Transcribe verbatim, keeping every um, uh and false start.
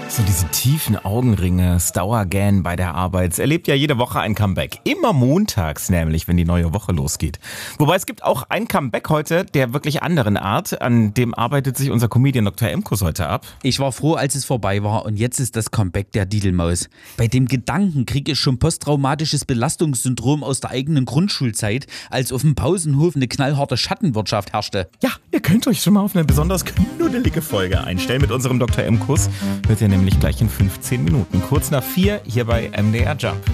So diese tiefen Augenringe, Stour again bei der Arbeit. Es erlebt ja jede Woche ein Comeback. Immer montags nämlich, wenn die neue Woche losgeht. Wobei es gibt auch ein Comeback heute der wirklich anderen Art. An dem arbeitet sich unser Comedian Doktor Emkus heute ab. Ich war froh, als es vorbei war und jetzt ist das Comeback der Didelmaus. Bei dem Gedanken kriege ich schon posttraumatisches Belastungssyndrom aus der eigenen Grundschulzeit, als auf dem Pausenhof eine knallharte Schattenwirtschaft herrschte. Ja, ihr könnt euch schon mal auf eine besonders knuddelige Folge einstellen mit unserem Doktor Emkus. Wird ja nämlich gleich in fünfzehn Minuten. Kurz nach vier hier bei M D R Jump.